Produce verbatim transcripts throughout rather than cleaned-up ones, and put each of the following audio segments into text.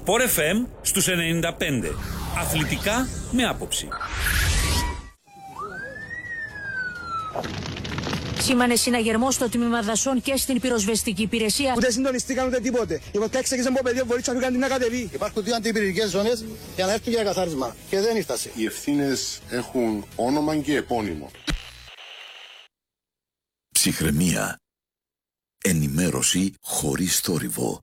Σπορ εφ εμ στους ενενήντα πέντε. Αθλητικά με άποψη. Σήμανε συναγερμό στο τμήμα δασών και στην πυροσβεστική υπηρεσία. Ούτε συντονιστήκαν ούτε τίποτε. Η βολτά έξεγε από παιδί, μπορεί να κάνει να κατεβεί. Υπάρχουν δύο αντιπυρηνικές ζώνες για να έρθουν για καθάρισμα και δεν ήρθασε. Οι ευθύνες έχουν όνομα και επώνυμο. Ψυχραιμία. Ενημέρωση χωρίς θόρυβο.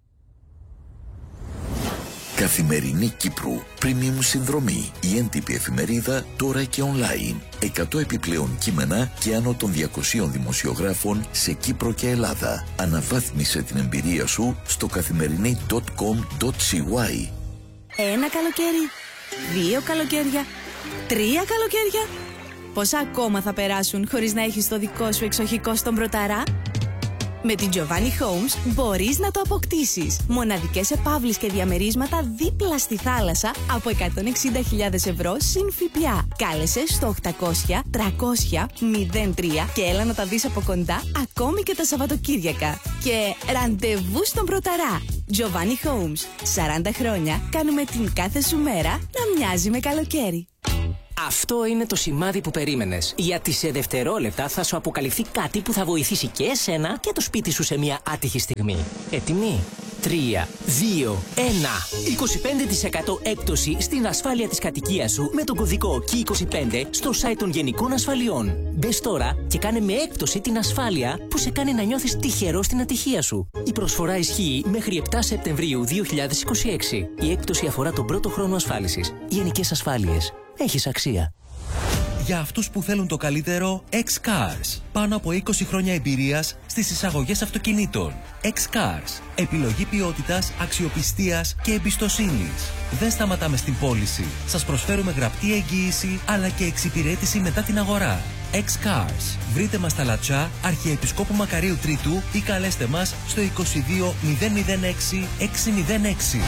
Καθημερινή Κύπρου. Premium συνδρομή. Η έντυπη εφημερίδα τώρα και online. εκατό επιπλέον κείμενα και άνω των διακοσίων δημοσιογράφων σε Κύπρο και Ελλάδα. Αναβάθμισε την εμπειρία σου στο καθημερινή τελεία κομ τελεία σι γουάι. Ένα καλοκαίρι, δύο καλοκαίρια, τρία καλοκαίρια. Πόσα ακόμα θα περάσουν χωρίς να έχεις το δικό σου εξοχικό στον Πρωταρά? Με την Giovanni Homes μπορείς να το αποκτήσεις. Μοναδικές επαύλεις και διαμερίσματα δίπλα στη θάλασσα από εκατόν εξήντα χιλιάδες ευρώ συν ΦΠΑ. Κάλεσε στο οκτακόσια τριακόσια μηδέν τρία και έλα να τα δεις από κοντά ακόμη και τα Σαββατοκύριακα. Και ραντεβού στον Πρωταρά. Giovanni Homes. σαράντα χρόνια κάνουμε την κάθε σου μέρα να μοιάζει με καλοκαίρι. Αυτό είναι το σημάδι που περίμενες. Γιατί σε δευτερόλεπτα θα σου αποκαλυφθεί κάτι που θα βοηθήσει και εσένα και το σπίτι σου σε μια άτυχη στιγμή. Έτοιμοι? τρία, δύο, ένα. είκοσι πέντε τοις εκατό έκπτωση στην ασφάλεια της κατοικίας σου με τον κωδικό κέι είκοσι πέντε στο site των Γενικών Ασφαλιών. Μπες τώρα και κάνε με έκπτωση την ασφάλεια που σε κάνει να νιώθεις τυχερό στην ατυχία σου. Η προσφορά ισχύει μέχρι επτά Σεπτεμβρίου δύο χιλιάδες είκοσι έξι. Η έκπτωση αφορά τον πρώτο χρόνο ασφάλισης. Γενικές Ασφάλειες. Έχεις αξία. Για αυτούς που θέλουν το καλύτερο, X-Cars. Πάνω από είκοσι χρόνια εμπειρίας στις εισαγωγές αυτοκινήτων. X-Cars. Επιλογή ποιότητας, αξιοπιστίας και εμπιστοσύνης. Δεν σταματάμε στην πώληση. Σας προσφέρουμε γραπτή εγγύηση αλλά και εξυπηρέτηση μετά την αγορά. X-Cars. Βρείτε μας στα Λατσά, Αρχιεπισκόπου Μακαρίου Τρίτου ή καλέστε μας στο είκοσι δύο μηδέν μηδέν έξι έξι μηδέν έξι.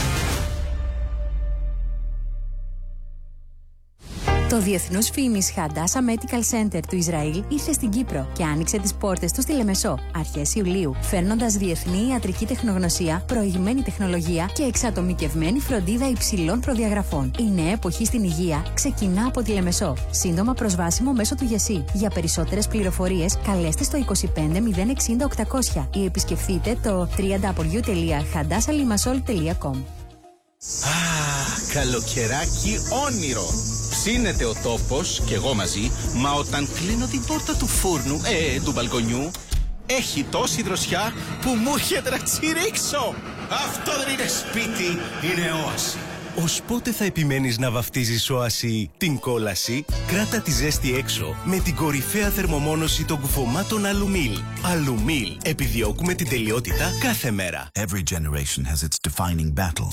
Το Διεθνούς Φήμης Hadassah Medical Center του Ισραήλ ήρθε στην Κύπρο και άνοιξε τις πόρτες του στη Λεμεσό αρχές Ιουλίου, φέρνοντας διεθνή ιατρική τεχνογνωσία, προηγμένη τεχνολογία και εξατομικευμένη φροντίδα υψηλών προδιαγραφών. Η νέα εποχή στην υγεία ξεκινά από τη Λεμεσό. Σύντομα προσβάσιμο μέσω του ΓΕΣΥ. Για περισσότερες πληροφορίες καλέστε στο είκοσι πέντε μηδέν εξήντα οκτακόσια ή επισκεφτείτε το double-u double-u double-u τελεία hadassah limassol τελεία com. Α, καλοκαιράκι όνειρο. Ψήνεται ο τόπος και εγώ μαζί, μα όταν κλείνω την πόρτα του φούρνου, ε, του μπαλκονιού, έχει τόση δροσιά που μου έρχεται να τσιρίξω. Αυτό δεν είναι σπίτι, είναι όαση. Ως πότε θα επιμένεις να βαφτίζεις όαση την κόλαση? Κράτα τη ζέστη έξω με την κορυφαία θερμομόνωση των κουφωμάτων Αλουμίλ. Αλουμίλ. Επιδιώκουμε την τελειότητα κάθε μέρα. Every generation has its defining battle.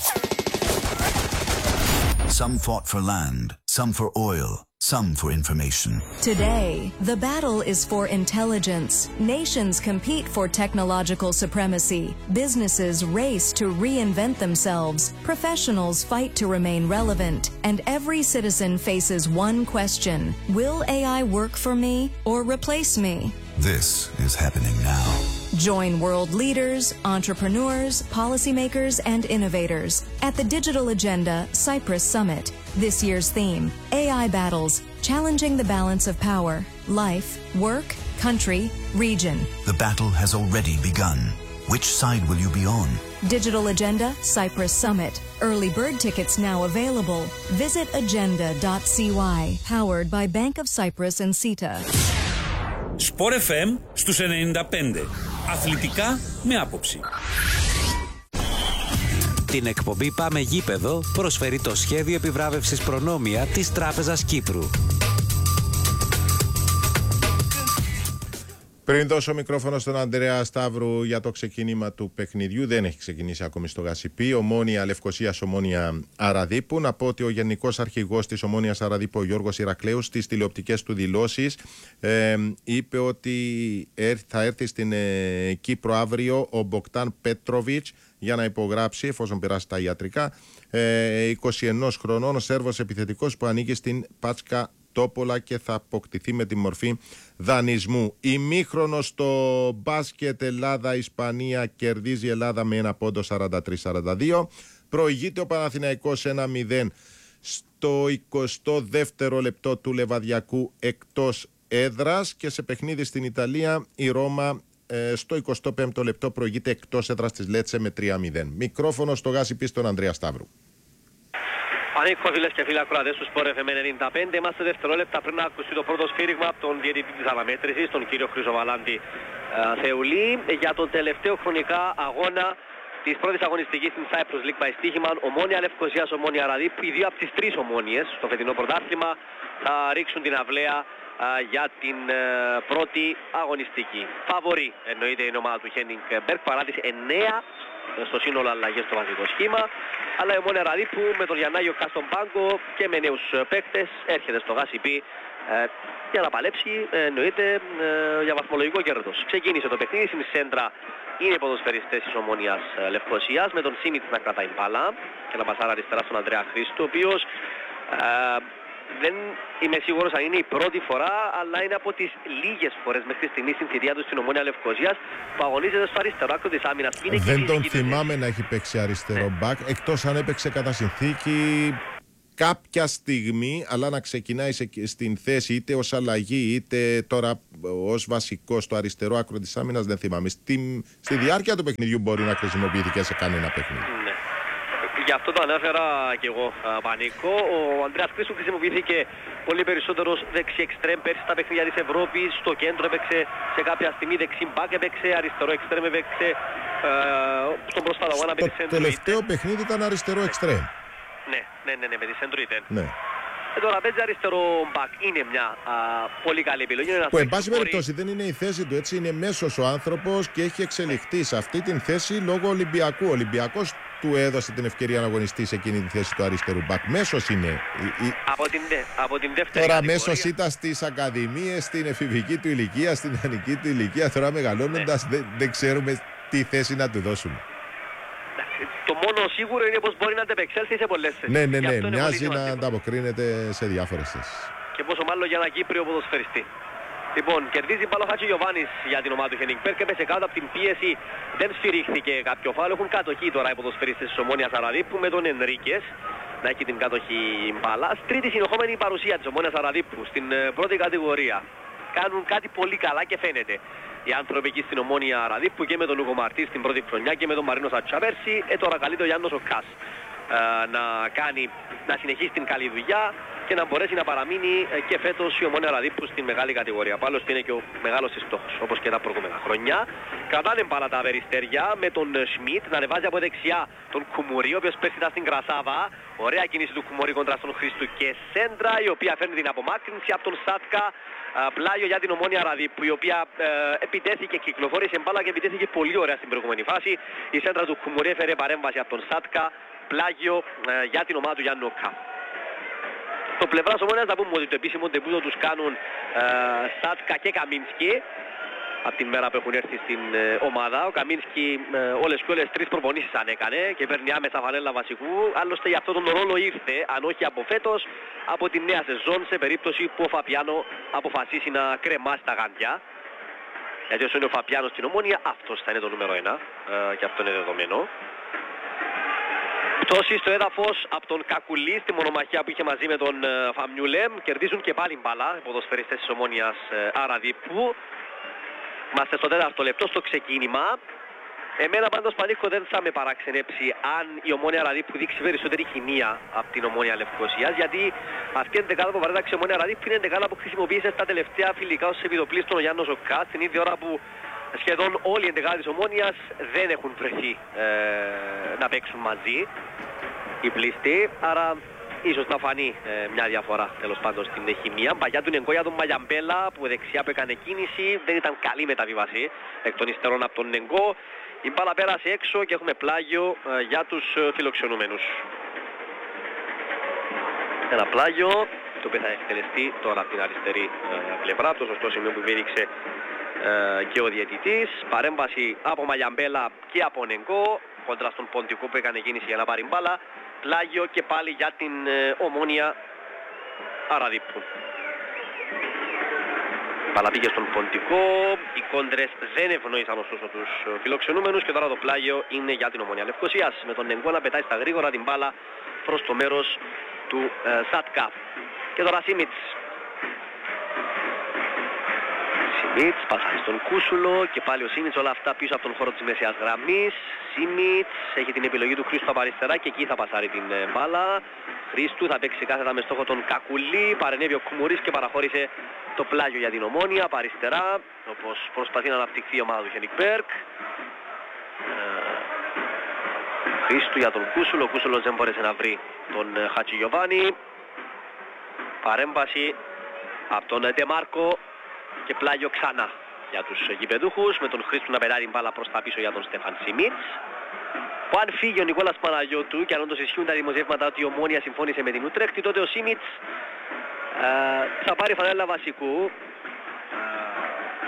Some fought for land, some for oil, some for information. Today, the battle is for intelligence. Nations compete for technological supremacy. Businesses race to reinvent themselves. Professionals fight to remain relevant. And every citizen faces one question. Will A I work for me or replace me? This is happening now. Join world leaders, entrepreneurs, policymakers, and innovators at the Digital Agenda Cyprus Summit. This year's theme, A I Battles, Challenging the Balance of Power, Life, Work, Country, Region. The battle has already begun. Which side will you be on? Digital Agenda Cyprus Summit. Early bird tickets now available. Visit agenda dot c y. Powered by Bank of Cyprus and CETA. Σπορ εφ εμ στους ενενήντα πέντε. Αθλητικά με άποψη. Την εκπομπή Πάμε Γήπεδο προσφέρει το σχέδιο επιβράβευσης Προνόμια της Τράπεζας Κύπρου. Πριν δώσω μικρόφωνο στον Ανδρέα Σταύρου για το ξεκίνημα του παιχνιδιού, δεν έχει ξεκινήσει ακόμη στο Γασιπί. Ομόνια Λευκοσίας, Ομόνια Αραδίπου. Να πω ότι ο Γενικός Αρχηγός της Ομόνιας Αραδίπου, ο Γιώργος Ηρακλέους, στις τηλεοπτικές του δηλώσεις ε, είπε ότι θα έρθει στην ε, Κύπρο αύριο ο Μποκτάν Πέτροβιτς για να υπογράψει, εφόσον περάσει τα ιατρικά, ε, είκοσι ένα χρονών, ο Σέρβος επιθετικός που ανήκει στην Πάτσκα Τόπολα και θα αποκτηθεί με τη μορφή δανεισμού. Ημίχρονο στο μπάσκετ Ελλάδα-Ισπανία, κερδίζει η Ελλάδα με ένα πόντο σαράντα τρία σαράντα δύο. Προηγείται ο Παναθηναϊκός ένα μηδέν στο εικοστό δεύτερο λεπτό του Λεβαδιακού εκτός έδρας, και σε παιχνίδι στην Ιταλία η Ρώμα ε, στο εικοστό πέμπτο λεπτό προηγείται εκτός έδρας της Λέτσε με τρία μηδέν. Μικρόφωνο στο Γάσι Πι στον Ανδρέα Σταύρου. Ανήκω φίλες και φίλοι ακροατές του Sport εφ εμ ενενήντα πέντε. Είμαστε δευτερόλεπτα πριν να ακουστεί το πρώτο σφύριγμα από τον διαιτητή της αναμέτρησης, τον κύριο Χρυσοβαλάντη ε, Θεουλή, για τον τελευταίο χρονικά αγώνα της πρώτης αγωνιστικής στην Cyprus League by Στοίχημαν. Ομόνια Λευκωσίας, Ομόνια Ραδίππου. Οι δύο από τις τρεις ομόνιες στο φετινό πρωτάθλημα θα ρίξουν την αυλαία α, για την α, πρώτη αγωνιστική. Φαβορί εννοείται η ομάδα του Χένινγκ Μπερκ παρά τις εννέα στο σύνολο αλλαγές στο βασικό σχήμα. Αλλά η Ομόνια Ραδίππου με τον Γιαννάγιο Κα στον πάγκο και με νέους παίκτες έρχεται στο Γάσι Πι ε, για να παλέψει ε, εννοείται ε, για βαθμολογικό κέρδος. Ξεκίνησε το παιχνίδι στην σέντρα. Είναι οι ποδοσφαιριστές της Ομόνιας Λευκωσίας με τον Σίμιτς να κρατάει μπάλα και να πασάρει αριστερά στον Ανδρέα Χρήστο, ο οποίος ε, δεν είμαι σίγουρος αν είναι η πρώτη φορά, αλλά είναι από τις λίγες φορές μέχρι στιγμή στην θητεία του στην Ομόνια Λευκωσίας που αγωνίζεται στο αριστερό άκρο της άμυνας. Δεν τον θυμάμαι να έχει παίξει αριστερό ναι. μπακ, εκτός αν έπαιξε κατά συνθήκη κάποια στιγμή, αλλά να ξεκινάει σε, στην θέση είτε ως αλλαγή είτε τώρα ως βασικό στο αριστερό άκρο της άμυνας, δεν θυμάμαι. Στη, στη διάρκεια του παιχνιδιού μπορεί να χρησιμοποιηθεί και σε κανένα παιχνίδι. Ναι. Γι' αυτό το ανέφερα και εγώ, Πανίκο. Ο Ανδρέας Χρήστου χρησιμοποιήθηκε πολύ περισσότερος δεξί εξτρέμ πέρσι στα παιχνίδια της Ευρώπης. Στο κέντρο έπαιξε σε κάποια στιγμή δεξί μπακ, έπαιξε αριστερό εξτρέμ, έπαιξε ε, στον πρόσφατο αγώνα με τη Σέντρο. Το τελευταίο παιχνίδι ήταν αριστερό εξτρέμ. Ναι, ναι, ναι, ναι, με τη Σέντρο ήταν. Ναι. Ε, τώρα παίζει αριστερό μπακ. Είναι μια α, πολύ καλή επιλογή. Που εν πάση περιπτώσει δεν είναι η θέση του, έτσι, είναι μέσος ο άνθρωπος και έχει εξελιχθεί σε αυτή την θέση λόγω Ολυμπιακού. Ο Ολυμπιακός του έδωσε την ευκαιρία να αγωνιστεί σε εκείνη τη θέση του αριστερού μπακ. Μέσος είναι. Από την, από την δεύτερη τώρα κατηγορία. μέσος ήταν στις ακαδημίες, στην εφηβική του ηλικία, στην νεανική του ηλικία. Τώρα μεγαλώνοντας ναι. δεν, δεν ξέρουμε τι θέση να του δώσουμε. Το μόνο σίγουρο είναι πως μπορεί να αντεπεξέλθει σε πολλές θέσεις. Ναι, ναι, ναι. Μοιάζει να ανταποκρίνεται σε διάφορες θέσεις. Και πόσο μάλλον για ένα Κύπριο ποδοσφαιριστή. Λοιπόν, κερδίζει μπάλα ο Χατζηγιοβάνης για την ομάδα του Χένινγκ Μπερκ και έπεσε κάτω από την πίεση. Δεν σφυρίχθηκε κάποιο φάουλ. Έχουν κατοχή τώρα οι ποδοσφαιριστές της Ομόνιας Αραδίππου με τον Ενρίκες να έχει την κατοχή μπάλα. Τρίτη συνεχόμενη παρουσία της Ομόνιας Αραδίππου στην πρώτη κατηγορία. Κάνουν κάτι πολύ καλά και φαίνεται. Οι άνθρωποι εκεί στην Ομόνια Ραδίππου και με τον Ούγο Μαρτί στην πρώτη χρονιά και με τον Μαρίνο Σατσά πέρσι. Ε, τώρα καλείται ο Γιάννος ο Κας ε, να, κάνει, να συνεχίσει την καλή δουλειά και να μπορέσει να παραμείνει ε, και φέτος η Ομόνια Ραδίππου στην μεγάλη κατηγορία. Πάλος είναι και ο μεγάλος της στόχος, όπως και τα προηγούμενα χρόνια. Κρατάνε μπάλα τα περιστέρια με τον Σμιτ να ανεβάζει από δεξιά τον Κουμουρί, ο οποίος πέρσι ήταν στην Κρασάβα. Ωραία κίνηση του Κουμουρί κοντρα στον Χρήστου και σέντρα, η οποία φέρνει την απομάκρυνση από τον Σάτκα. Πλάγιο για την Ομόνια Ραδίππου, η οποία ε, επιτέθηκε, κυκλοφόρησε μπάλα και επιτέθηκε πολύ ωραία στην προηγούμενη φάση. Η σέντρα του Κουμουρί έφερε παρέμβαση από τον Σάτκα. Πλάγιο ε, για την ομάδα του Γιάννου Κα. Το πλευράς Ομόνιας να πούμε ότι το επίσημο τεμπούτο τους κάνουν ε, Σάτκα και Καμίνσκι από την μέρα που έχουν έρθει στην ε, ομάδα. Ο Καμίνσκι ε, όλες και όλες τρεις προπονήσεις ανέκανε και παίρνει άμεσα φανέλα βασικού. Άλλωστε για αυτόν τον ρόλο ήρθε, αν όχι από φέτος, από τη νέα σεζόν, σε περίπτωση που ο Φαπιάνο αποφασίσει να κρεμάσει τα γάντια. Γιατί όσο είναι ο Φαπιάνο στην Ομόνια, αυτός θα είναι το νούμερο ένα ε, και αυτό είναι δεδομένο. Πτώση στο έδαφος από τον Κακουλή στη μονομαχία που είχε μαζί με τον ε, Φαμιούλεμ. Κερδίζουν και πάλι μπάλα οι ποδοσφαιριστές της Ομόνιας ε, Αραδίππου. Είμαστε στο τέταρτο λεπτό στο ξεκίνημα. Εμένα πάντως, Πανίκο, δεν θα με παραξενέψει αν η Ομόνια Ραδίππου δείξει περισσότερη χημεία από την Ομόνια Λευκωσίας, γιατί αυτή η εντεκάδα που παρέταξε η Ομόνια Ραδίππου είναι εντεκάδα που χρησιμοποίησε στα τελευταία φιλικά ως επιτοπλίστων ο Γιάννος Οκά, την ίδια ώρα που σχεδόν όλοι οι εντεκάδες της Ομόνιας δεν έχουν βρεθεί ε, να παίξουν μαζί οι πλήστοι, άρα ίσως να φανεί ε, μια διαφορά τέλος πάντων στην χημεία. Παγιά του Νεγκό για τον Μαγιαμπέλα που δεξιά που έκανε κίνηση, δεν ήταν καλή μεταβίβαση εκ των υστερών από τον Νεγκό. Η μπάλα πέρασε έξω και έχουμε πλάγιο ε, για τους ε, φιλοξενούμενους. Ένα πλάγιο το οποίο θα εκτελεστεί τώρα από την αριστερή ε, πλευρά, από το σωστό σημείο που έδειξε ε, και ο διαιτητής. Παρέμβαση από Μαγιαμπέλα και από Νεγκό κόντρα στον Ποντικό που έκανε κίνηση για να πάρει μπάλα. Πλάγιο και πάλι για την ε, Ομόνια Αραδίππου. Μπάλα πήγε στον ποντικό, οι κόντρες δεν ευνοήσαν ωστόσο τους φιλοξενούμενους και τώρα το πλάγιο είναι για την Ομόνια Λευκωσίας με τον Νεγκό να πετάει στα γρήγορα την μπάλα προς το μέρος του ε, Σάτκα. Και τώρα Σίμιτς. Σίμιτς, πασάρει στον Κούσουλο και πάλι ο Σίμιτς, όλα αυτά πίσω από τον χώρο της μεσαίας γραμμής. Σίμιτς έχει την επιλογή του Χρήστου από αριστερά και εκεί θα πασάρει την ε, μπάλα. Χρήστου θα παίξει κάθετα με στόχο τον Κακουλή, παρενέβη ο Κουμουρής και παραχώρησε το πλάγιο για την Ομόνια από αριστερά, όπως προσπαθεί να αναπτυχθεί η ομάδα του Χένικ Μπέρκ. Ε, Χρήστου για τον Κούσουλο, ο Κούσουλος δεν μπόρεσε να βρει τον Χατζηγιοβάνη. Παρέμβαση από τον Ντεμάρκο και πλάγιο ξανά για τους γηπεδούχους, με τον Χρήστου να πετάει την μπάλα προς τα πίσω για τον Στέφαν Σιμίτς. Που αν φύγει ο Νικόλας Παναγιώτου και αν όντως ισχύουν τα δημοσιεύματα ότι η Ομόνια συμφώνησε με την Ουτρέχτη, τότε ο Σίμιτς ε, θα πάρει φανέλα βασικού. Ε,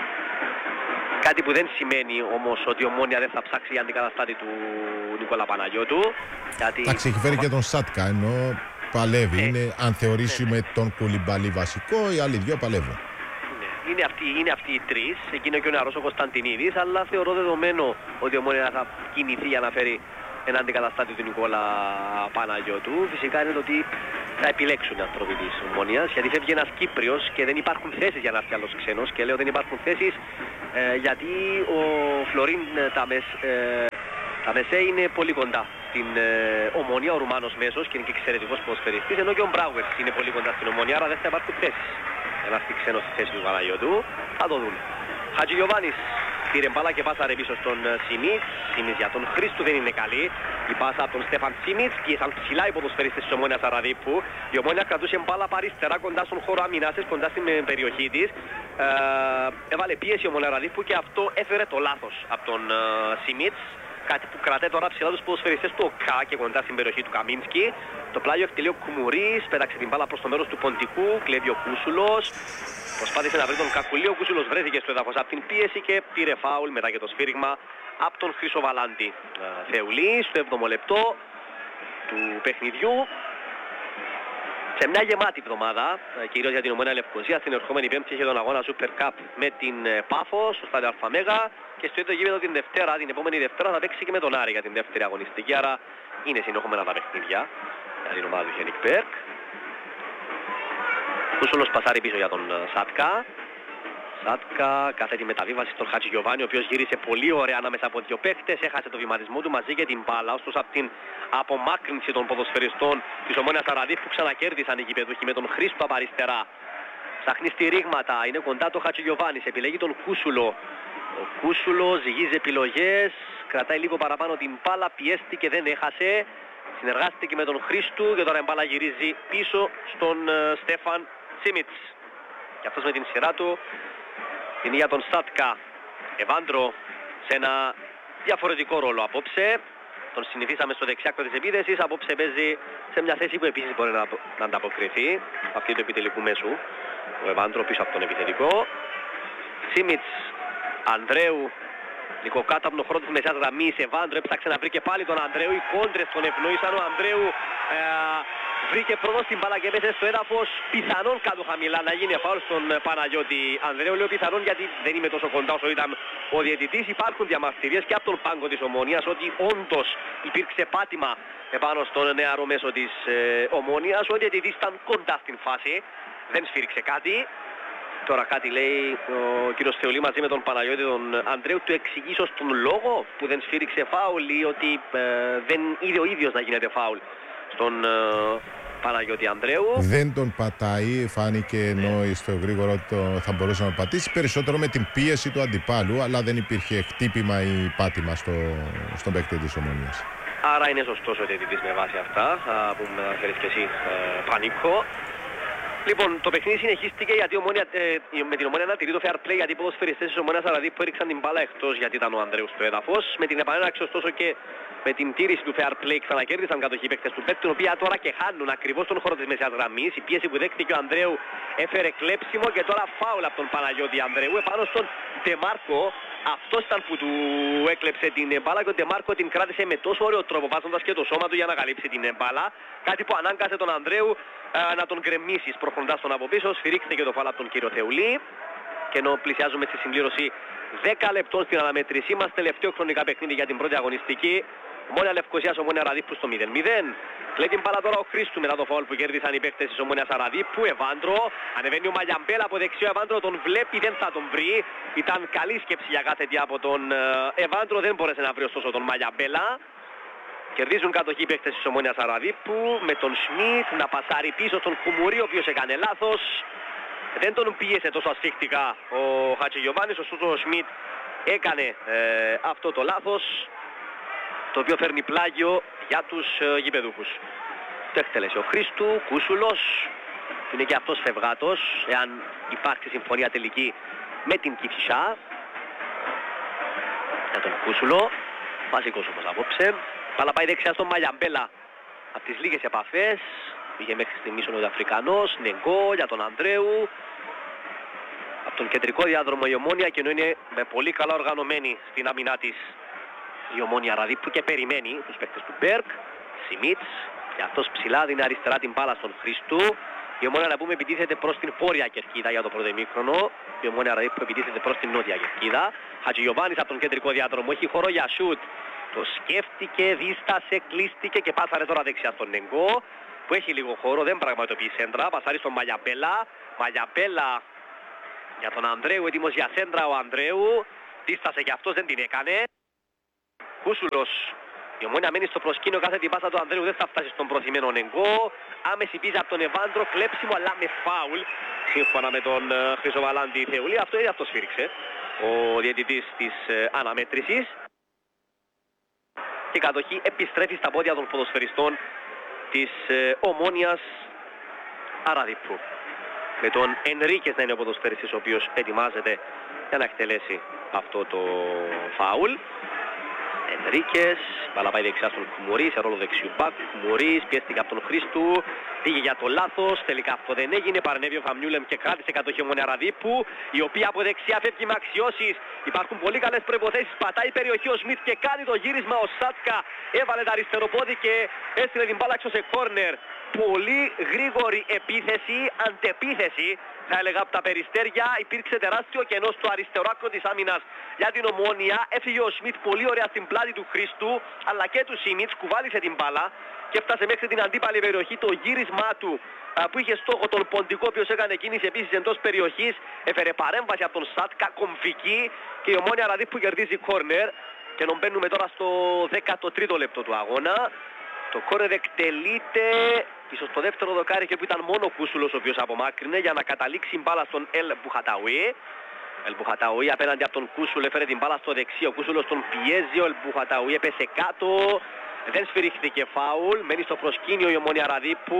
κάτι που δεν σημαίνει όμως ότι η Ομόνια δεν θα ψάξει για αντικαταστάτη του Νικόλα Παναγιώτου. Γιατί... Εντάξει, έχει φέρει και τον Σάτκα, ενώ παλεύει. Ε, είναι, αν θεωρήσουμε ναι, ναι. τον Κουλιμπαλί βασικό, οι άλλοι δυο παλεύουν. Είναι αυτοί, είναι αυτοί οι τρεις, εκείνο και ο νεαρός ο Κωνσταντινίδης, αλλά θεωρώ δεδομένο ότι ο Ομόνια θα κινηθεί για να φέρει έναν αντικαταστάτη του Νικόλα Παναγιώτου. Φυσικά είναι το ότι θα επιλέξουν οι άνθρωποι της Ομόνιας, γιατί φεύγει ένας Κύπριος και δεν υπάρχουν θέσεις για να έρθει άλλος ξένος. Και λέω δεν υπάρχουν θέσεις ε, γιατί ο Φλωρίν Ταμες, ε, Ταμεσέ είναι πολύ κοντά στην ε, Ομόνια, ο Ρουμάνος μέσος και είναι και εξαιρετικός ποδοσφαιριστής, ενώ και ο Μπράουερς είναι πολύ κοντά στην Ομόνια, άρα δεν θα υπάρχουν θέσεις. Ένας ξένος στη θέση του Παναγιώτου, θα το δούμε. Χατζηγιοβάνης πήρε μπάλα και πάσαρε πίσω στον Σιμίτς. Σιμίτς για τον Χρήστου δεν είναι καλή. Η πάσα από τον Στέφαν Σιμίτς, πίεσαν ψηλά οι ποδοσφαιριστές της Ομόνιας Αραδίππου. Η Ομόνια κρατούσε μπάλα παριστερά κοντά στον χώρο αμυνάς, κοντά στην περιοχή της. Ε, έβαλε πίεση η Ομόνια Αραδίππου και αυτό έφερε το λάθος από τον ε, Σιμίτς. Κάτι που κρατάει τώρα ψηλά τους ποδοσφαιριστές του ΟΚΑ και κοντά στην περιοχή του Καμίνσκι. Το πλάγιο εκτελεί ο Κουμουρής, πέταξε την μπάλα προς το μέρος του Ποντικού, κλέβει ο Κούσουλος. Προσπάθησε να βρει τον Κακουλή, ο Κούσουλος βρέθηκε στο έδαφος από την πίεση και πήρε φάουλ μετά και το σφύριγμα από τον Χρυσοβαλάντη. Ε, Θεουλή στο έβδομο λεπτό του παιχνιδιού. Σε μια γεμάτη εβδομάδα, κυρίως για την Ομόνια Λευκωσία, στην ερχόμενη Πέμπτη είχε τον αγώνα Super Cup με την Πάφο στο στάδιο Αλφαμέγα και στο ίδιο γήπεδο την Δευτέρα, την επόμενη Δευτέρα θα παίξει και με τον Άρη για την δεύτερη αγωνιστική, άρα είναι συνεχόμενα τα παιχνίδια για την ομάδα του Χένικ Μπέρκ. Κούσουλος πασάρει πίσω για τον Σάτκα. Σάτκα κάθετη μεταβίβαση στον Χατζηγιοβάνη, ο οποίος γύρισε πολύ ωραία ανάμεσα από δύο παίκτες, έχασε το βηματισμό του μαζί και την μπάλα, ωστόσο από την απομάκρυνση των ποδοσφαιριστών της Ομόνιας Αραδίπ που ξανακέρδισαν οι γηπεδούχοι με τον Χρήστο από αριστερά. Ψάχνει στηρίγματα, είναι κοντά το Χατζηγιοβάνης, επιλέγει τον Κούσουλο. Ο Κούσουλος ζυγίζει επιλογές, κρατάει λίγο παραπάνω την μπάλα, πιέστηκε, δεν έχασε. Συνεργάστηκε με τον Χρήστου και τώρα η μπάλα γυρίζει πίσω στον uh, Στέφαν Σίμιτς. Και αυτός με την σειρά του είναι για τον Σάτκα. Εβάντρο σε ένα διαφορετικό ρόλο απόψε. Τον συνηθίσαμε στο δεξιάκρο της επίθεσης. Απόψε παίζει σε μια θέση που επίσης μπορεί να, να ανταποκριθεί. Αυτή του επιτελικού μέσου. Ο Εβάντρο πίσω από τον επιθετικό. Σίμιτς, Ανδρέου. Λίγο κάτω από τον χώρο της μεσαίας γραμμής. Εβάντρο έψαξε να βρει και πάλι τον Ανδρέου. Οι κόντρες τον ευνοήσαν. Ο Ανδρέου ε, βρήκε πρώτος την μπάλα και έπεσε στο έδαφος. Πιθανόν κάτω χαμηλά να γίνει φάουλ στον Παναγιώτη. Ανδρέου λέω πιθανόν γιατί δεν είμαι τόσο κοντά όσο ήταν ο διαιτητής. Υπάρχουν διαμαρτυρίες και από τον πάγκο της Ομόνιας ότι όντως υπήρξε πάτημα επάνω στον νεαρό μέσο της ε, Ομόνιας. Ο διαιτητής ήταν κοντά στην φάση. Δεν σφύριξε κάτι. Τώρα κάτι λέει ο κύριος Θεολή μαζί με τον Παναγιώτη τον Ανδρέου. Του εξηγήσω στον λόγο που δεν σφύριξε φάουλ ή ότι ε, δεν είδε ο ίδιος να γίνεται φάουλ στον ε, Παναγιώτη Ανδρέου. Δεν τον πατάει, φάνηκε ενώ στο γρήγορο το θα μπορούσε να πατήσει περισσότερο με την πίεση του αντιπάλου, αλλά δεν υπήρχε χτύπημα ή πάτημα στο, στον παίκτη της Ομόνιας. Άρα είναι σωστός ο διαιτητής με βάση αυτά που με αναφέρεις και εσύ ε, Πανίκο. Λοιπόν, το παιχνίδι συνεχίστηκε γιατί ομόνια, ε, με την Ομόνια να τηρεί το fair play, γιατί οι ποδοσφαιριστές της Ομόνιας δηλαδή που έριξαν την μπάλα εκτός γιατί ήταν ο Ανδρέου στο έδαφος. Με την επανέναρξη ωστόσο και με την τήρηση του fair play ξανακέρδισαν κατοχή παίκτες του Μπέτ, την οποία τώρα και χάνουν ακριβώς στον χώρο της μεσαίας γραμμής. Η πίεση που δέχτηκε ο Ανδρέου έφερε κλέψιμο και τώρα φάουλ από τον Παναγιώτη Ανδρέου επάνω στον Ντεμάρκο. Αυτός ήταν που του έκλεψε την μπάλα και ο Ντεμάρκο την κράτησε με τόσο ωραίο τρόπο, βάζοντας και το σώμα του για να καλύψει την μπάλα. Κάτι που ανάγκασε τον Ανδρέου ε, να τον γκρεμίσει. προχωρώντας τον από πίσω, σφυρίχθηκε το φάουλ από τον κύριο Θεουλή. Και ενώ πλησιάζουμε στη συμπλήρωση δέκα λεπτών στην αναμέτρησή μας, τελευταίο χρονικά παιχνίδι για την πρώτη αγωνιστική. Ομόνια Λευκωσίας, Ομόνια Αραδίππου στο μηδέν μηδέν. Κλέβει την μπάλα τώρα ο Χρήστου μετά το φάουλ που κέρδισαν οι παίκτες της Ομόνιας Αραδίππου. Εβάντρο, ανεβαίνει ο Μαγιαμπέλα από δεξιό. Εβάντρο τον βλέπει, δεν θα τον βρει. Ήταν καλή σκέψη για κάθε τι από τον Εβάντρο, δεν μπόρεσε να βρει ωστόσο τον Μαγιαμπέλα. Κερδίζουν κατοχή οι παίκτες της Ομόνιας Αραδίππου με τον Σμιτ να πασάρει πίσω στον Κουμουρί, ο οποίος έκανε λάθος. Δεν τον πίεσε τόσο ασφίχτικα ο Χατζηγιοβάνης, ωστόσο ο Σμιτ έκανε ε, αυτό το λάθος, το οποίο φέρνει πλάγιο για τους ε, γηπεδούχους. Το εκτέλεσε ο Χρήστου, Κούσουλος, που είναι και αυτός φευγάτος, εάν υπάρξει συμφωνία τελική με την Κηφισιά. Για τον Κούσουλο, βασικός όμως απόψε. Πάλα πάει δεξιά στον Μαγιαμπέλα. Από τις λίγες επαφές, πήγε μέχρι στιγμής ο Νοτιοαφρικανός, Νεγκό για τον Ανδρέου. Από τον κεντρικό διάδρομο η Ομόνια, και ενώ είναι με πολύ καλά οργανωμένη στην άμυνά της η Ομόνια Αραδίππου και περιμένει τους παίκτες του Μπέρκ. Σιμίτς, και αυτός ψηλά δίνει αριστερά την μπάλα στον Χρήστου. Η Ομόνια, να πούμε, επιτίθεται προς την βόρεια κερκίδα για το πρώτο ημίχρονο. Η Ομόνια Αραδίππου επιτίθεται προς την νότια κερκίδα. Χατζηγιοβάνης από τον κεντρικό διάδρομο, έχει χώρο για σουτ. Το σκέφτηκε, δίστασε, κλείστηκε και πάσαρε τώρα δεξιά στον Νεγκό, που έχει λίγο χώρο, δεν πραγματοποιεί σέντρα. Πασάρει στον Μαγιαμπέλα. Μαγιαμπέλα για τον Ανδρέου, έτοιμος για σέντρα ο Ανδρέου. Δίστασε και αυτός, δεν την έκανε. Κούσουλος. Η Ομόνια μένει στο προσκήνιο, κάθε την πάσα του Ανδρέου δεν θα φτάσει στον προθυμένο Νεγκό. Άμεση πίζα από τον Εβάντρο, κλέψιμο αλλά με φάουλ. Σύμφωνα με τον uh, Χρυσοβαλάντη Θεουλή, αυτό ήδη αυτό σφύριξε ο διαιτητής της uh, αναμέτρησης. Και η κατοχή επιστρέφει στα πόδια των ποδοσφαιριστών της uh, Ομόνιας Αραδίππου. Με τον Ενρίκες να είναι ο ποδοσφαιριστής ο οποίος ετοιμάζεται για να εκτελέσει αυτό το φάουλ. Ενρίκες, μπάλα πάει δεξιά στον Κουμουρί, σε ρόλο δεξιού μπακ. Κουμουρί πιέστηκε από τον Χρήστου, πήγε για το λάθος, τελικά αυτό δεν έγινε. Παρενέβη ο Φαμιούλεμ και κράτησε κατοχή Ομόνια Αραδίππου, η οποία από δεξιά φεύγει με αξιώσεις. Υπάρχουν πολύ καλές προϋποθέσεις, πατάει η περιοχή ο Σμιτ και κάνει το γύρισμα. Ο Σάτκα έβαλε τα αριστεροπόδι και έστειλε την μπάλα έξω σε κόρνερ. Πολύ γρήγορη επίθεση, αντεπίθεση θα έλεγα από τα περιστέρια. Υπήρξε τεράστιο κενό στο αριστερό άκρο της άμυνας για την Ομόνια. Έφυγε ο Σμιτ πολύ ωραία στην πλάτη του Χρήστου αλλά και του Σίμιτς, κουβάλισε την μπάλα και έφτασε μέχρι την αντίπαλη περιοχή. Το γύρισμά του που είχε στόχο τον Ποντικό, ο οποίος έκανε κίνηση επίσης εντός περιοχής, έφερε παρέμβαση από τον Σάτκα, κομφική, και η Ομόνια Αραδίππου κερδίζει κόρνερ. Και ενώ μπαίνουμε τώρα στο δέκατο τρίτο λεπτό του αγώνα. Το κόρνερ εκτελείται πίσω στο δεύτερο δοκάρι και που ήταν μόνο ο Κούσουλος ο οποίος απομάκρυνε για να καταλήξει μπάλα στον Ελ Μπουχαταουί. Ελ Μπουχαταουί απέναντι από τον Κούσουλ έφερε την μπάλα στο δεξί. Ο Κούσουλος τον πιέζει, ο Ελ Μπουχαταουί έπεσε κάτω. Δεν σφυρίχθηκε φάουλ, μένει στο προσκήνιο η Ομόνια Αραδίππου.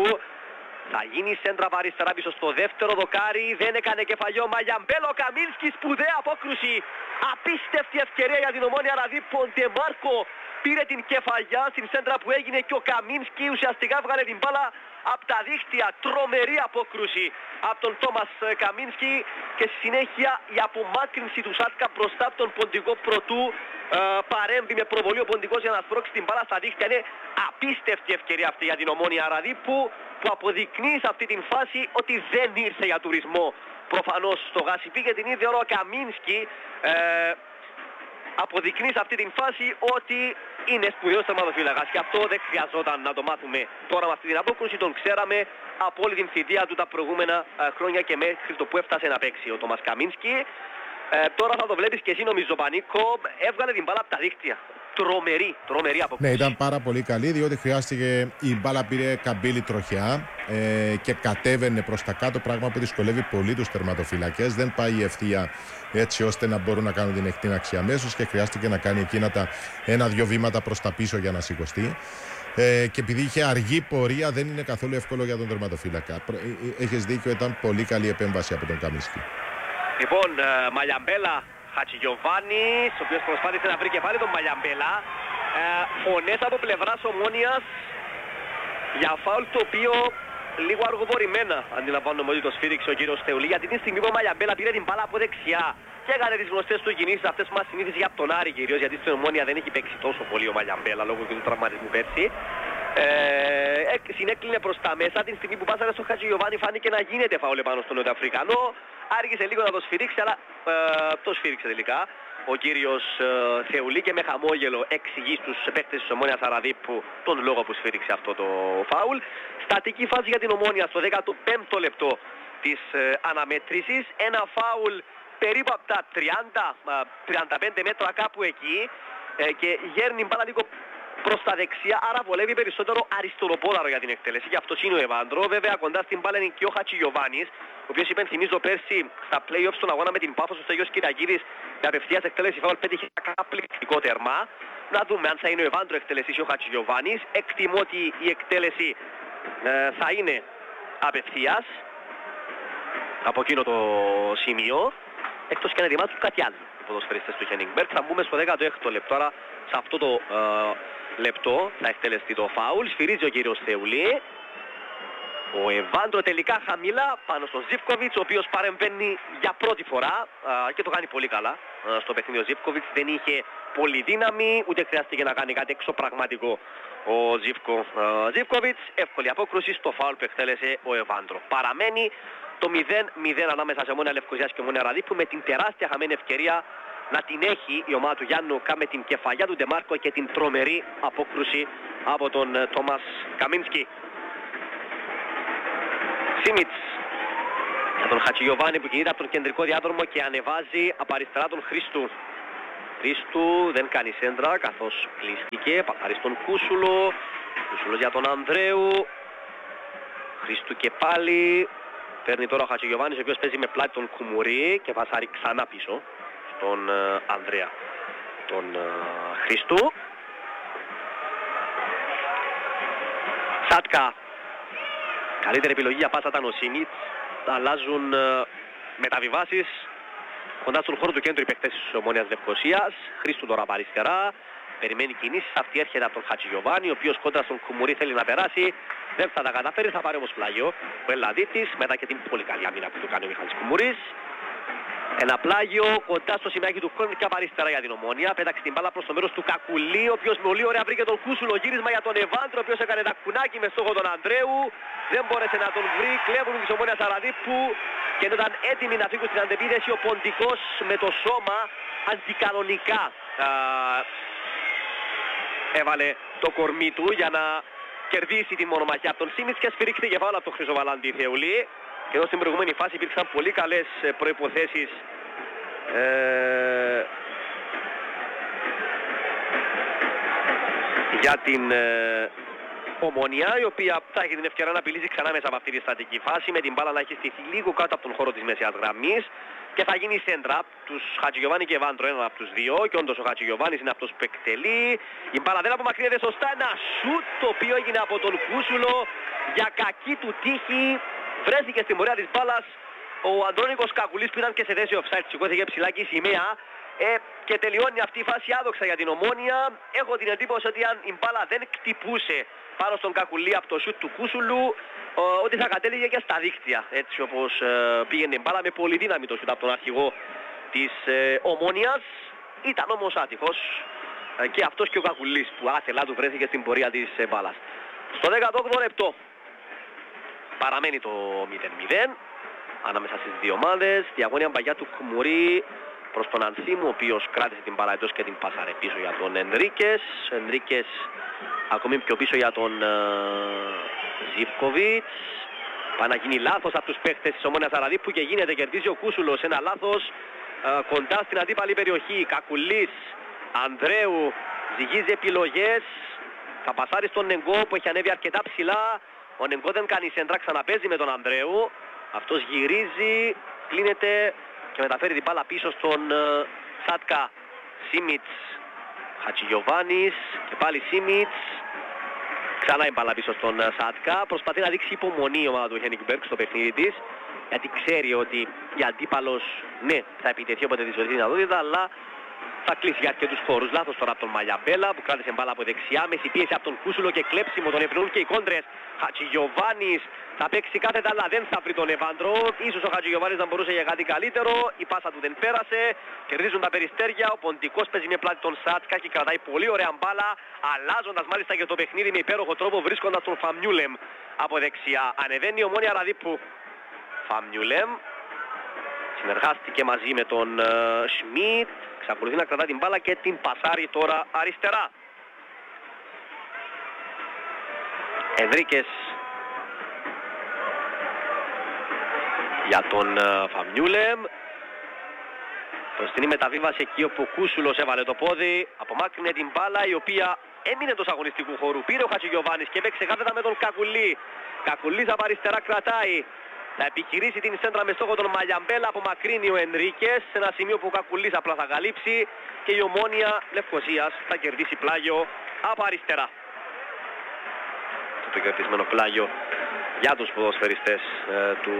Θα γίνει σέντρα από αριστερά πίσω στο δεύτερο δοκάρι. Δεν έκανε κεφαλιό Μαγιαμπέλο. Καμίνσκι, σπουδαία απόκρουση. Απίστευτη ευκαιρία για την Ομόνια Αραδίππου. Ο Ντεμάρκο πήρε την κεφαλιά στην σέντρα που έγινε και ο Καμίνσκι ουσιαστικά βγάλε την μπάλα από τα δίχτυα. Τρομερή απόκρουση από τον Τόμας Καμίνσκι και στη συνέχεια η απομάκρυνση του Σάτκα μπροστά από τον Ποντικό προτού ε, παρέμβει με προβολή ο Ποντικός για να σπρώξει την μπάλα στα δίχτυα. Είναι απίστευτη ευκαιρία αυτή για την Ομόνια Αραδίππου, που αποδεικνύει σε αυτή την φάση ότι δεν ήρθε για τουρισμό. Προφανώς στο Γασιπί και την ίδια ώρα ο Καμίνσκι ε, αποδεικνύει σε αυτή την φάση ότι είναι σπουδαίος τερματοφύλακας και αυτό δεν χρειαζόταν να το μάθουμε τώρα με αυτή την απόκρουση. Τον ξέραμε από όλη την θητεία του τα προηγούμενα ε, χρόνια και μέχρι το που έφτασε να παίξει ο Τόμας Καμίνσκι. Ε, τώρα θα το βλέπεις και εσύ νομίζω, Πανίκο, έβγαλε την μπάλα από τα δίχτυα. Τρομερή, τρομερή απόκριση. Ναι, ήταν πάρα πολύ καλή, διότι χρειάστηκε, η μπάλα πήρε καμπύλη τροχιά ε, και κατέβαινε προς τα κάτω, πράγμα που δυσκολεύει πολύ τους τερματοφύλακες. Δεν πάει ευθεία έτσι ώστε να μπορούν να κάνουν την εκτείναξη αμέσως και χρειάστηκε να κάνει εκείνα τα ένα-δυο βήματα προς τα πίσω για να σηκωστεί. Ε, και επειδή είχε αργή πορεία, δεν είναι καθόλου εύκολο για τον τερματοφύλακα. Έχεις δίκιο, ήταν πολύ καλή επέμβαση από τον Καμίνσκι. Λοιπόν, ε, Μαλιαμπέλα, Χατζηγιοβάνης, ο οποίος προσπάθησε να βρει και πάλι τον Μαλιαμπέλα. Ε, φωνές από πλευράς Ομόνιας για φάουλ το οποίο λίγο αργοπορημένα αντιλαμβάνομαι ότι το σφύριξε ο κύριος Θεουλή, γιατί την στιγμή που ο Μαλιαμπέλα πήρε την μπάλα από δεξιά και έκανε τις γνωστές του κινήσεις, αυτές που μας συνήθιζε από τον Άρη κυρίως, γιατί στην Ομόνια δεν έχει παίξει τόσο πολύ ο Μαλιαμπέλα λόγω και του τραυματισμού πέρσι. Ε, συνέκλεινε προς τα μέσα. Την στιγμή που πάσαρε στο Χατζηγιοβάνι φάνηκε να γίνεται φάουλ επάνω στον Νοτιοαφρικανό. Άργησε λίγο να το σφυρίξει, αλλά ε, το σφύριξε τελικά ο κύριος ε, Θεουλή και με χαμόγελο εξηγεί στους παίκτες της Ομόνοιας Αραδίππου τον λόγο που σφύριξε αυτό το φάουλ. Στατική φάση για την Ομόνια στο δέκατο πέμπτο λεπτό της ε, αναμέτρησης. Ένα φάουλ περίπου από τα τριάντα με τριάντα πέντε μέτρα κάπου εκεί ε, και γέρνει μπάλα λίγο προς τα δεξιά, άρα βολεύει περισσότερο αριστεροπόδαρο για την εκτέλεση και αυτός είναι ο Εβάντρο. Βέβαια κοντά στην μπάλα είναι και ο Χατζηγιοβάνης, ο οποίος υπενθυμίζω πέρσι στα play-offs στον αγώνα με την Πάφος ο Στέλιος Κυριακίδης με απευθείας εκτέλεση φάουλ πέτυχε ένα καταπληκτικό τερμά. Να δούμε αν θα είναι ο Εβάντρο εκτελεσής ή ο Χατζηγιοβάνης. Εκτιμώ ότι η εκτέλεση ε, θα είναι απευθείας από εκείνο το σημείο, εκτός και να ετοιμάζουν κάτι άλλο οι ποδοσφαιριστές του Χένιγκμπεργκ. Θα μπούμε στο δέκατο έκτο λεπτό, άρα σε αυτό το ε, λεπτό θα εκτελεστεί το φάουλ. Σφυρίζει ο κύριος Θεουλή. Ο Εβάντρο τελικά χαμηλά πάνω στον Ζίβκοβιτς, ο οποίος παρεμβαίνει για πρώτη φορά ε, και το κάνει πολύ καλά ε, στο παιχνίδι. Ο Ζίβκοβιτς δεν είχε πολύ δύναμη, ούτε χρειάστηκε να κάνει κάτι εξωπραγματικό ο Ζίβκο ε, Ζίβκοβιτς. Εύκολη απόκρουση στο φάουλ που εκτέλεσε ο Εβάντρο. Παραμένει το μηδέν μηδέν ανάμεσα σε Ομόνια Λευκοσίας και Ομόνια Αραδίππου, με την τεράστια χαμένη ευκαιρία να την έχει η ομάδα του Γιάννου Κα με την κεφαλιά του Ντεμάρκο και την τρομερή απόκρουση από τον ε, Τόμας Καμίνσκι. Σίμιτς για τον Χατζηγιοβάνι που κινείται από τον κεντρικό διάδρομο και ανεβάζει από αριστερά τον Χρήστου. Χρήστου δεν κάνει σέντρα καθώς κλείστηκε. Παθάρει στον Κούσουλο. Κούσουλος για τον Ανδρέου. Χρήστου και πάλι. Παίρνει τώρα ο Χατζηγιοβάνης, ο οποίος παίζει με πλάτη τον Κουμουρί και βασάρει ξανά πίσω στον uh, Ανδρέα τον uh, Χρήστου. Σάτκα. Καλύτερη επιλογή για πάσα ήταν ο Σίμιτς. Αλλάζουν uh, μεταβιβάσεις κοντά στον χώρο του κέντρου οι παίκτες της Ομόνοιας Λευκοσίας. Χρήστου τώρα από αριστερά. Περιμένει κινήσεις. Αυτή έρχεται από τον Χατζηγιοβάνι, ο οποίος κόντρα στον Κουμουρί θέλει να περάσει. Δεν θα τα καταφέρει, θα πάρει όμως πλάγιο ο Ελλαδίτης, μετά και την πολύ καλή άμυνα που του κάνει ο Μιχάλης Κουμουρής. Ένα πλάγιο κοντά στο σημαίακι του Κρόνικ και από αριστερά για την Ομόνια. Πέταξε την μπάλα προς το μέρος του Κακουλή, ο οποίος με πολύ ωραία βρήκε τον Κούσουλο. Γύρισμα για τον Εβάντρο, ο οποίος έκανε τα κουνάκι με στόχο τον Ανδρέου. Δεν μπόρεσε να τον βρει. Κλέβουν της Ομόνιας Αραδίππου και όταν έτοιμοι να φύγουν στην αντεπίθεση, ο Ποντικός με το σώμα αντικανονικά α, έβαλε το κορμί του για να κερδίσει την μονομαχία από τον Σίμιτς και σφυρίχθηκε φάουλ από τον Χρυσοβαλάντη Θεουλή. Και εδώ στην προηγούμενη φάση υπήρξαν πολύ καλές προϋποθέσεις ε, για την ε, Ομόνια, η οποία θα έχει την ευκαιρία να απειλήσει ξανά μέσα από αυτή τη στατική φάση, με την μπάλα να έχει στηθεί λίγο κάτω από τον χώρο της μεσαίας γραμμής και θα γίνει σέντρα τους Χατζηγιοβάνι και Εβάντρο, έναν από τους δύο, και όντως ο Χατζηγιοβάνης είναι αυτός που εκτελεί. Η μπάλα δεν απομακρύνεται σωστά, ένα σουτ το οποίο έγινε από τον Κούσουλο για κακή του τύχη. Βρέθηκε στην πορεία της μπάλας ο Αντρώνικος Κακουλής που ήταν και σε θέση offside, σηκώθηκε ψηλά και η σημαία ε, και τελειώνει αυτή η φάση άδοξα για την Ομόνια. Έχω την εντύπωση ότι αν η μπάλα δεν κτυπούσε πάνω στον Κακουλή από το σουτ του Κούσουλου, ο, ότι θα κατέληγε και στα δίκτυα, έτσι όπως ε, πήγαινε η μπάλα με πολύ δύναμη το σουτ από τον αρχηγό της ε, Ομόνιας. Ήταν όμως άτυχος ε, και αυτός και ο Κακουλής που άθελά του βρέθηκε στην πορεία της ε, μπάλας. Στο δέκατο όγδοο λεπτό παραμένει το μηδέν μηδέν ανάμεσα στις δύο ομάδες. Διαγώνια μπαγιά του Κουμουρί προς τον Ανθίμου, ο οποίος κράτησε την μπάλα εντός και την πάσαρε πίσω για τον Ενρίκες. Ενρίκες ακόμη πιο πίσω για τον uh, Ζίβκοβιτς. Πάει να γίνει λάθος από τους παίκτες της Ομόνιας Αραδίππου και γίνεται, κερδίζει ο Κούσουλος ένα λάθος uh, κοντά στην αντίπαλη περιοχή. Κακουλής, Ανδρέου, ζυγίζει επιλογές. Θα πασάρει στον Νεγκό που έχει ανέβει αρκετά ψηλά. Ο Νεγκό δεν κάνει σέντρα, ξαναπέζει με τον Ανδρέου. Αυτός γυρίζει, κλείνεται και μεταφέρει την μπάλα πίσω στον uh, Σάτκα. Σίμιτς, Χατζηγιοβάνης και πάλι Σίμιτς. Ξανά η μπάλα πίσω στον uh, Σάτκα. Προσπαθεί να δείξει υπομονή η ομάδα του Χένιγκμπεργκ στο παιχνίδι της, γιατί ξέρει ότι η αντίπαλος ναι θα επιτεθεί όποτε της βρεθεί δυνατότητα, αλλά θα κλείσει για αρκετούς χώρους. Λάθος τώρα από τον Μαλιαμπέλα που κράτησε μπάλα από δεξιά. Μέση πίεση από τον Κούσουλο και κλέψιμο. Τον ευνοούν και οι κόντρες. Χατζηγιοβάνης θα παίξει κάθετα αλλά δεν θα βρει τον Εβάντρο. Ίσως ο Χατζηγιοβάνης να μπορούσε για κάτι καλύτερο. Η πάσα του δεν πέρασε. Κερδίζουν τα Περιστέρια. Ο Ποντικός παίζει με πλάτη τον Σάτσκα και κρατάει πολύ ωραία μπάλα. Αλλάζοντας μάλιστα και το παιχνίδι με υπέροχο τρόπο βρίσκοντας τον Φαμιούλεμ από δεξιά. Ανεβαίνει η Ομόνοια Ραδίππου. Φαμιούλεμ συνεργάστηκε μαζί με τον Σμιτ. Εξακολουθεί να κρατά την μπάλα και την πασάρει τώρα αριστερά. Ενρίκες για τον Φαμιούλεμ. Προστινή μεταβίβαση εκεί όπου ο Κούσουλος έβαλε το πόδι. Απομάκρυνε την μπάλα η οποία έμεινε εντός αγωνιστικού χώρου. Πήρε ο Χατζηγιοβάνης και έπαιξε κάθετα με τον Κακουλή. Κακουλής από αριστερά κρατάει. Θα επιχειρήσει την σέντρα με στόχο τον Μαλιαμπέλα, απομακρύνει ο Ενρίκες σε ένα σημείο που ο Κακουλής απλά θα καλύψει και η Ομόνοια Λευκωσίας θα κερδίσει πλάγιο από αριστερά. Το κερδισμένο πλάγιο για τους ποδοσφαιριστές ε, του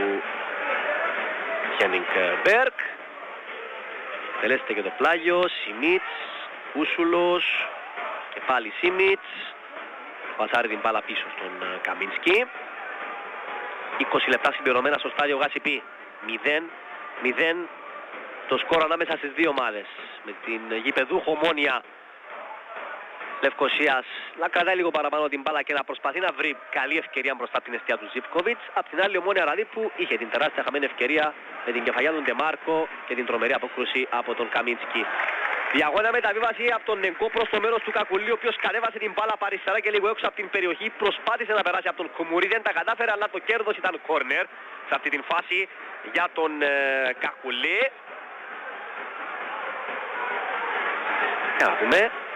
Χένινγκ Μπέρκ. Τελέστε και το πλάγιο, Σιμίτς, Κούσουλος και πάλι Σιμίτς. Πασάρει την μπάλα πίσω στον Καμίνσκι. είκοσι λεπτά συμπληρωμένα στο στάδιο Γάσιπι. μηδέν μηδέν το σκορ ανάμεσα στις δύο ομάδες. Με την γηπεδούχο Ομόνοια Λευκωσίας να κρατάει λίγο παραπάνω την μπάλα και να προσπαθεί να βρει καλή ευκαιρία μπροστά από την αιστεία του Ζιβκοβιτς. Απ' την άλλη Ομόνοια Ραδίππου είχε την τεράστια χαμένη ευκαιρία με την κεφαλιά του Ντεμάρκο και την τρομερή απόκρουση από τον Καμίνσκι. Διαγώνια μεταβίβαση από τον Νεγκό προς το μέρος του Κακουλή, ο οποίος κατέβασε την μπάλα από αριστερά και λίγο έξω από την περιοχή. Προσπάθησε να περάσει από τον Κουμουρί, δεν τα κατάφερε, αλλά το κέρδος ήταν κόρνερ σε αυτή την φάση για τον ε, Κακουλή. Για να δούμε.